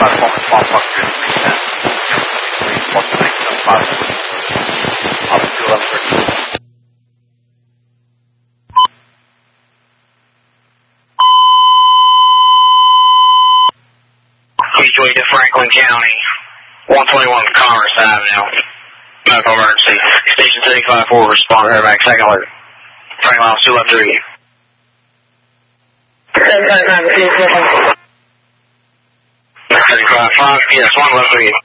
platform response box 310. What's the next platform? Up to 11:30. Each way to Franklin County, 121 Commerce Avenue. Medical emergency. Station 754, respond airback, second alert. Franklin House 213. 755, yes, 113.